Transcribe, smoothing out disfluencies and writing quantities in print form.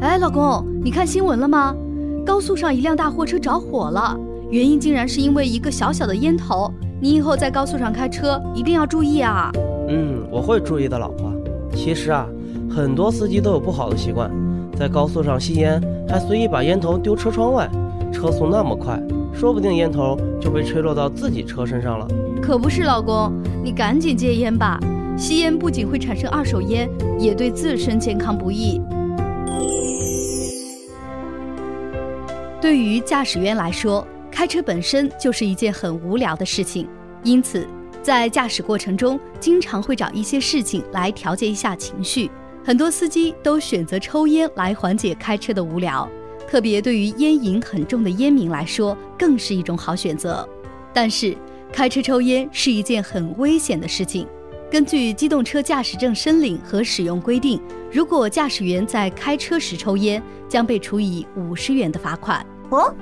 哎，老公，你看新闻了吗？高速上一辆大货车着火了，原因竟然是因为一个小小的烟头。你以后在高速上开车一定要注意啊。 我会注意的，老婆。其实啊，很多司机都有不好的习惯，在高速上吸烟，还随意把烟头丢车窗外。车速那么快，说不定烟头就被吹落到自己车身上了。 可不是，老公，你赶紧戒烟吧。吸烟不仅会产生二手烟，也对自身健康不益。对于驾驶员来说，开车本身就是一件很无聊的事情，因此在驾驶过程中经常会找一些事情来调节一下情绪。很多司机都选择抽烟来缓解开车的无聊，特别对于烟瘾很重的烟民来说更是一种好选择。但是开车抽烟是一件很危险的事情。根据机动车驾驶证申领和使用规定，如果驾驶员在开车时抽烟，将被处以50元的罚款。